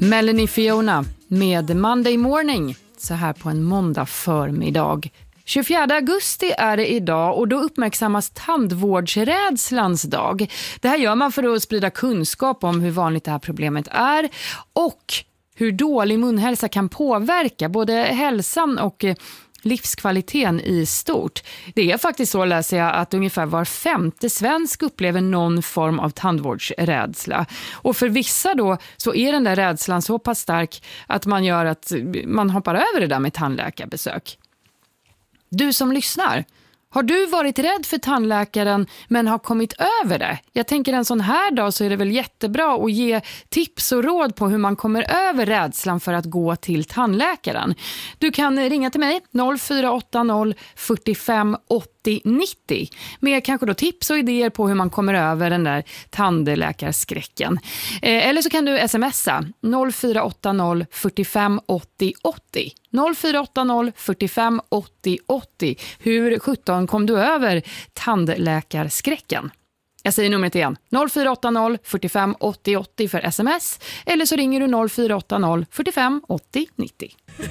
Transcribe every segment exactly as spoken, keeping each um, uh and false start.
Melanie Fiona med Monday Morning så här på en måndag förmiddag. tjugofjärde augusti är det idag och då uppmärksammas tandvårdsrädslans dag. Det här gör man för att sprida kunskap om hur vanligt det här problemet är och hur dålig munhälsa kan påverka både hälsan och livskvaliteten i stort. Det är faktiskt så, läser jag, att ungefär var femte svensk upplever någon form av tandvårdsrädsla. Och för vissa då så är den där rädslan så pass stark att man gör att man hoppar över det där med tandläkarbesök. Du som lyssnar, har du varit rädd för tandläkaren men har kommit över det? Jag tänker en sån här dag så är det väl jättebra att ge tips och råd på hur man kommer över rädslan för att gå till tandläkaren. Du kan ringa till mig noll fyra åtta noll fyrtiofem åttio nittio med kanske då tips och idéer på hur man kommer över den där tandläkarskräcken. Eh, eller så kan du smsa noll fyra åtta noll fyrtiofem åttio åttio. noll fyra åtta noll fyrtiofem åttio åttio. Hur sjutton kom du över tandläkarskräcken? Jag säger numret igen. noll fyra åtta noll fyrtiofem åttio åttio för sms. Eller så ringer du noll fyra åtta noll fyrtiofem åttio nittio.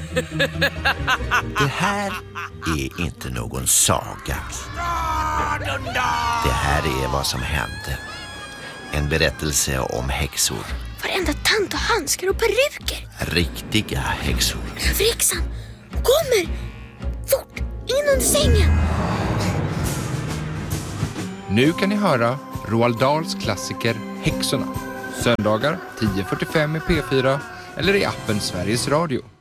Det här är inte någon saga. Det här är vad som hände. En berättelse om häxor. Varenda tant och handskar och peruker. Riktiga häxor. Överhäxan kommer! Fort! In under sängen! Nu kan ni höra Roald Dahls klassiker Häxorna. Söndagar tio fyrtiofem i P fyra eller i appen Sveriges Radio.